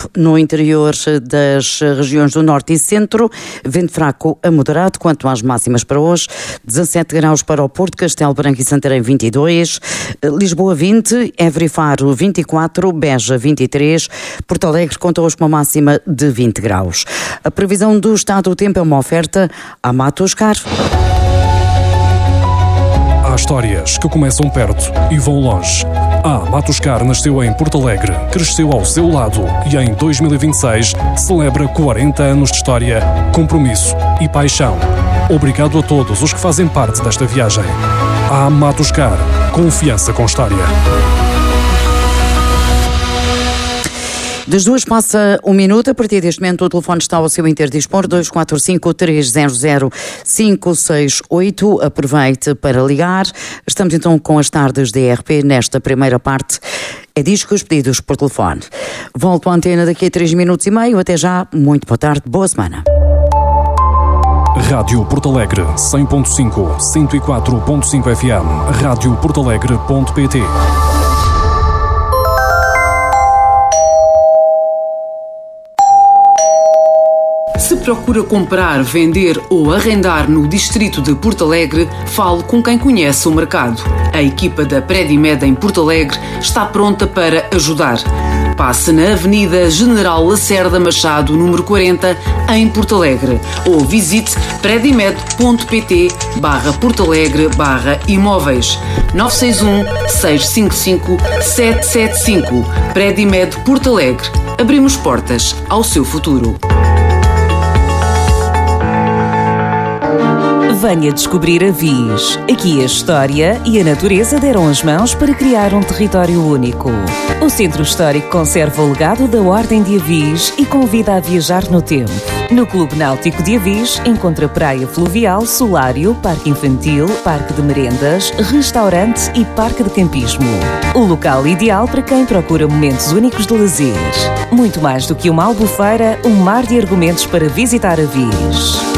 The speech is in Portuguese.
no interior das regiões do Norte e Centro, vento fraco a moderado. Quanto às máximas para hoje, 17 graus para o Porto, Castelo Branco e Santarém 22, Lisboa 20, Évora e Faro 24, Beja 23, Porto Alegre conta hoje com uma máxima de 20 graus. A previsão do estado do tempo é uma oferta à Matoscar. Há histórias que começam perto e vão longe. A Matoscar nasceu em Porto Alegre, cresceu ao seu lado e em 2026 celebra 40 anos de história, compromisso e paixão. Obrigado a todos os que fazem parte desta viagem. A Matoscar, confiança com história. Das 2 passa 1 minuto. A partir deste momento o telefone está ao seu interdispor, 245-300-568. Aproveite para ligar. Estamos então com as tardes de ERP nesta primeira parte. É discos pedidos por telefone. Volto à antena daqui a 3 minutos e meio. Até já. Muito boa tarde. Boa semana. Rádio Porto Alegre 100.5, 104.5 FM. radioportalegre.pt. Se procura comprar, vender ou arrendar no distrito de Porto Alegre, fale com quem conhece o mercado. A equipa da Predimed em Porto Alegre está pronta para ajudar. Passe na Avenida General Lacerda Machado, número 40, em Porto Alegre. Ou visite predimed.pt/Porto Alegre/imóveis. 961-655-775. Predimed Porto Alegre. Abrimos portas ao seu futuro. Venha descobrir Avis. Aqui a história e a natureza deram as mãos para criar um território único. O Centro Histórico conserva o legado da Ordem de Avis e convida a viajar no tempo. No Clube Náutico de Avis encontra praia fluvial, solário, parque infantil, parque de merendas, restaurante e parque de campismo. O local ideal para quem procura momentos únicos de lazer. Muito mais do que uma albufeira, um mar de argumentos para visitar Avis.